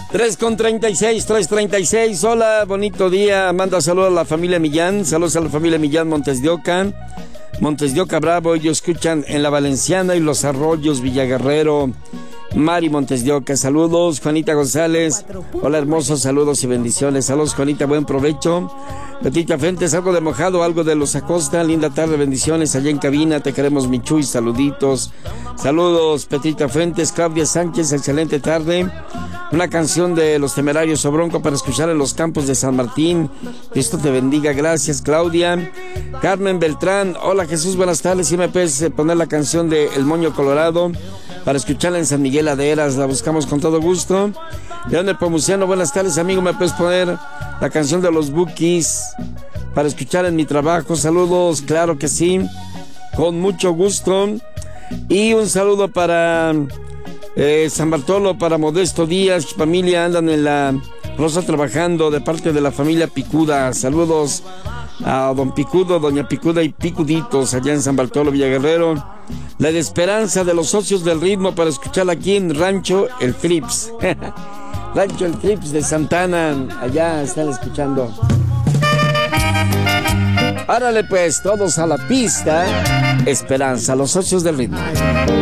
3:36. Hola, bonito día. Manda saludos a la familia Millán. Saludos a la familia Millán Montes de Oca. Montes de Oca Bravo. Ellos escuchan en La Valenciana y Los Arroyos, Villaguerrero. Mari Montes de Oca, saludos. Juanita González, hola hermosos, saludos y bendiciones. Saludos Juanita, buen provecho. Petita Fuentes, algo de mojado, algo de Los Acosta, linda tarde, bendiciones allá en cabina, te queremos mi Chuy, saluditos. Saludos Petita Fuentes. Claudia Sánchez, excelente tarde. Una canción de Los Temerarios o Bronco para escuchar en los campos de San Martín. Cristo te bendiga, gracias Claudia. Carmen Beltrán, hola Jesús, buenas tardes. Si me puedes poner la canción de El Moño Colorado para escucharla en San Miguel Aderas, la buscamos con todo gusto. León de Pomuciano, buenas tardes amigo, me puedes poner la canción de Los Bukis para escuchar en mi trabajo. Saludos, claro que sí, con mucho gusto. Y un saludo para San Bartolo, para Modesto Díaz, familia, andan en la Rosa trabajando de parte de la familia Picuda. Saludos a don Picudo, doña Picuda y Picuditos allá en San Bartolo, Villaguerrero. La de Esperanza de los Socios del Ritmo para escucharla aquí en Rancho El Trips. Rancho El Trips de Santana, allá están escuchando. Árale pues, todos a la pista. Esperanza, los Socios del Ritmo.